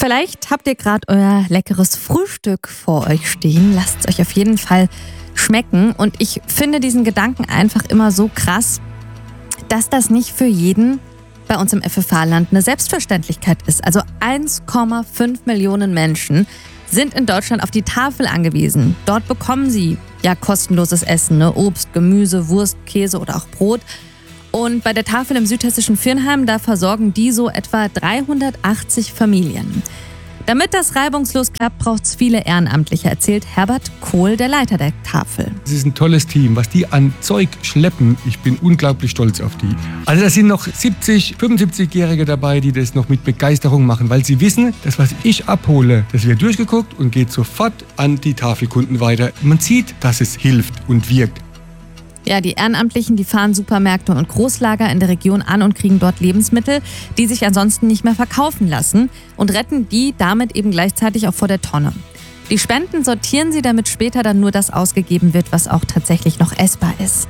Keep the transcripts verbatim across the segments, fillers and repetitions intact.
Vielleicht habt ihr gerade euer leckeres Frühstück vor euch stehen. Lasst es euch auf jeden Fall schmecken. Und ich finde diesen Gedanken einfach immer so krass, dass das nicht für jeden bei uns im F F H-Land eine Selbstverständlichkeit ist. Also eins Komma fünf Millionen Menschen sind in Deutschland auf die Tafel angewiesen. Dort bekommen sie ja kostenloses Essen, ne? Obst, Gemüse, Wurst, Käse oder auch Brot. Und bei der Tafel im südhessischen Viernheim, da versorgen die so etwa dreihundertachtzig Familien. Damit das reibungslos klappt, braucht es viele Ehrenamtliche, erzählt Herbert Kohl, der Leiter der Tafel. Es ist ein tolles Team, was die an Zeug schleppen. Ich bin unglaublich stolz auf die. Also da sind noch siebzig, fünfundsiebzigjährige dabei, die das noch mit Begeisterung machen, weil sie wissen, das, was ich abhole, das wird durchgeguckt und geht sofort an die Tafelkunden weiter. Man sieht, dass es hilft und wirkt. Ja, die Ehrenamtlichen, die fahren Supermärkte und Großlager in der Region an und kriegen dort Lebensmittel, die sich ansonsten nicht mehr verkaufen lassen, und retten die damit eben gleichzeitig auch vor der Tonne. Die Spenden sortieren sie, damit später dann nur das ausgegeben wird, was auch tatsächlich noch essbar ist.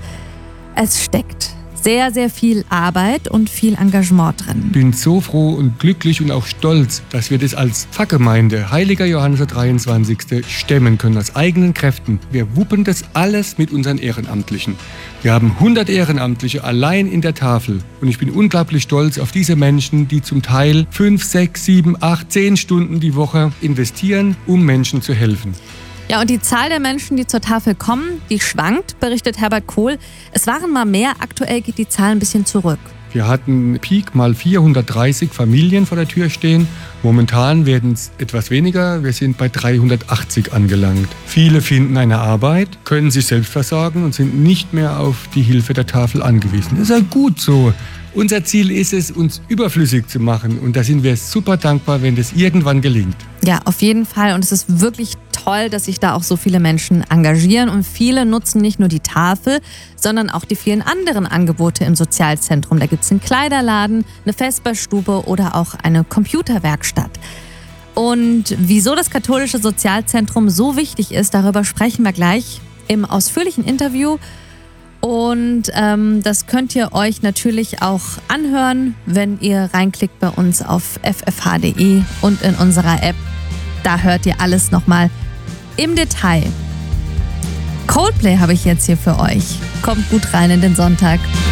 Es steckt sehr, sehr viel Arbeit und viel Engagement drin. Ich bin so froh und glücklich und auch stolz, dass wir das als Pfarrgemeinde Heiliger Johannes der dreiundzwanzigste stemmen können, aus eigenen Kräften. Wir wuppen das alles mit unseren Ehrenamtlichen. Wir haben hundert Ehrenamtliche allein in der Tafel. Und ich bin unglaublich stolz auf diese Menschen, die zum Teil fünf, sechs, sieben, acht, zehn Stunden die Woche investieren, um Menschen zu helfen. Ja, und die Zahl der Menschen, die zur Tafel kommen, die schwankt, berichtet Herbert Kohl. Es waren mal mehr, aktuell geht die Zahl ein bisschen zurück. Wir hatten Peak mal vierhundertdreißig Familien vor der Tür stehen. Momentan werden es etwas weniger. Wir sind bei dreihundertachtzig angelangt. Viele finden eine Arbeit, können sich selbst versorgen und sind nicht mehr auf die Hilfe der Tafel angewiesen. Das ist halt gut so. Unser Ziel ist es, uns überflüssig zu machen. Und da sind wir super dankbar, wenn das irgendwann gelingt. Ja, auf jeden Fall. Und es ist wirklich toll, dass sich da auch so viele Menschen engagieren. Und viele nutzen nicht nur die Tafel, sondern auch die vielen anderen Angebote im Sozialzentrum. Da gibt es einen Kleiderladen, eine Vesperstube oder auch eine Computerwerkstatt. Und wieso das katholische Sozialzentrum so wichtig ist, darüber sprechen wir gleich im ausführlichen Interview. Und ähm, das könnt ihr euch natürlich auch anhören, wenn ihr reinklickt bei uns auf f f h punkt d e und in unserer App. Da hört ihr alles nochmal im Detail. Coldplay habe ich jetzt hier für euch. Kommt gut rein in den Sonntag.